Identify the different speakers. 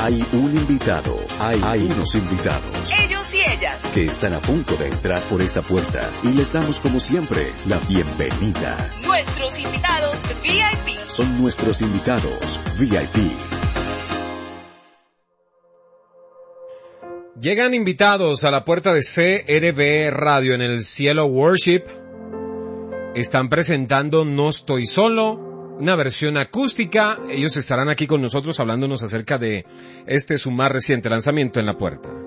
Speaker 1: Hay un invitado, hay unos invitados.
Speaker 2: Ellos y ellas.
Speaker 1: Que están a punto de entrar por esta puerta y les damos como siempre la bienvenida.
Speaker 2: Nuestros invitados VIP.
Speaker 1: Son nuestros invitados VIP.
Speaker 3: Llegan invitados a la puerta de CRB Radio en el Cielo Worship. Están presentando No Estoy Solo, una versión acústica. Ellos estarán aquí con nosotros hablándonos acerca de su más reciente lanzamiento en la puerta.